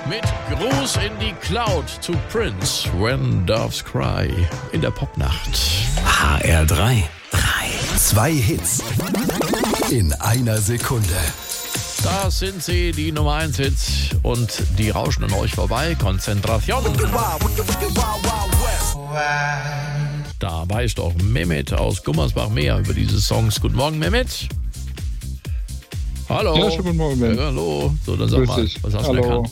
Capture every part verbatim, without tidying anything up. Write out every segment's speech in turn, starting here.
Mit Gruß in die Cloud zu Prince, When Doves Cry, in der Popnacht. H R drei. Drei. Zwei Hits in einer Sekunde. Das sind sie, die Nummer eins Hits, und die rauschen an euch vorbei. Konzentration. Da weiß doch Mehmet aus Gummersbach mehr über diese Songs. Guten Morgen, Mehmet. Hallo. Ja, schönen guten Morgen, Mehmet. Ja, hallo. So, dann sag Grüß mal, dich. was hast du Hallo. erkannt?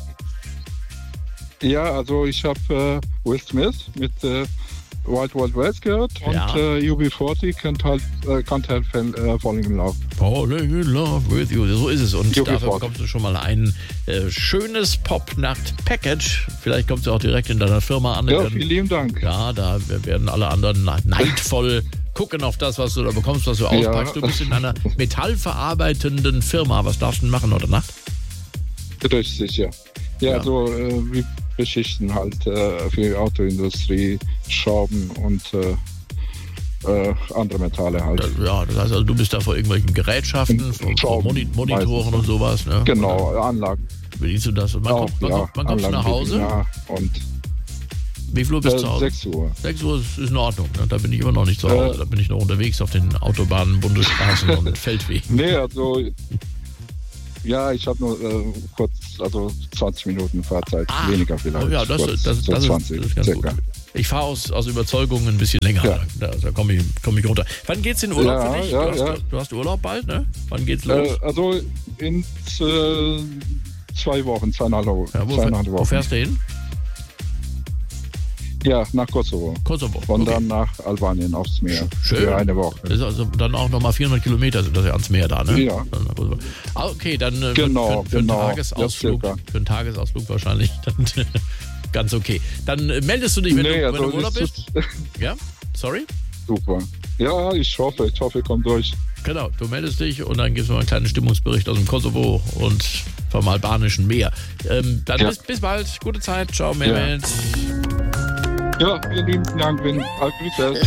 Ja, also ich habe äh, Will Smith mit äh, Wild Wild West gehört Ja. und äh, U B vierzig Can't Help, äh, Can't Help äh, Falling in Love. Falling in love with you. So ist es. Und U B dafür vierzig. bekommst du schon mal ein äh, schönes Pop-Nacht-Package. Vielleicht kommst du auch direkt in deiner Firma an. Ja, vielen lieben Dank. Ja, da werden alle anderen neidvoll gucken auf das, was du da bekommst, was du auspackst. Ja. Du bist in einer metallverarbeitenden Firma. Was darfst du denn machen heute Nacht? Richtig, ja. Ja, Ja. also äh, wir beschichten halt äh, für die Autoindustrie, Schrauben und äh, äh, andere Metalle halt. Das, ja, das heißt also, du bist da vor irgendwelchen Gerätschaften, vor, vor Schrauben Moni Monitoren meistens. und sowas. Ne? Genau, Anlagen. Bedienst du das? Und Wann, Auch, kommt, wann, ja, kommt, wann kommst du nach Hause? Ja, und Wie viel Uhr bist du äh, zu Hause? sechs Uhr. sechs Uhr ist, ist in Ordnung. Ne? Da bin ich immer noch nicht zu Hause. Äh. Da bin ich noch unterwegs auf den Autobahnen, Bundesstraßen und Feldwegen. Nee, also ja, ich habe nur äh, kurz, also zwanzig Minuten Fahrzeit, Ah. weniger vielleicht. Oh ja, das, kurz, das, das, so das, ist, zwanzig das ist ganz circa. gut. Ich fahre aus, aus Überzeugung ein bisschen länger. Ja. Da, da komme ich, komm ich runter. Wann geht's in Urlaub Ja, für dich? ja, du, hast, ja. du hast Urlaub bald, ne? Wann geht's los? Äh, also in äh, zwei Wochen, zweieinhalb, ja, wo, zweieinhalb wo Wochen. fährst du hin? Ja, nach Kosovo. Kosovo. Und Okay. dann nach Albanien aufs Meer. Schön. Für eine Woche. Das ist also dann auch nochmal vierhundert Kilometer sind das ja ans Meer da, ne? Ja. Dann nach Kosovo. Ah, okay, dann äh, Genau, für, für, genau. einen Tagesausflug, Ja, für einen Tagesausflug wahrscheinlich dann ganz okay. Dann äh, meldest du dich, wenn, Nee, du, also wenn du Urlaub ist bist? Ja? Sorry? super. Ja, ich hoffe, ich hoffe, ich komme durch. Genau, du meldest dich und dann gibst du mal einen kleinen Stimmungsbericht aus dem Kosovo und vom albanischen Meer. Ähm, dann Ja. bis, bis bald, gute Zeit, ciao Mehmet. Ja, vielen lieben Dank, bin Grüße.